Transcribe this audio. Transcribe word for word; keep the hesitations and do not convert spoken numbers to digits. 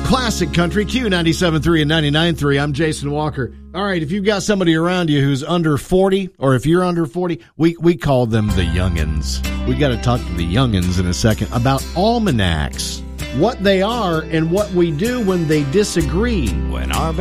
Classic Country, Q ninety-seven point three and ninety-nine point three. I'm Jason Walker. All right, if you've got somebody around you who's under forty, or if you're under forty, we, we call them the youngins. We got to talk to the youngins in a second about almanacs, what they are and what we do when they disagree. When our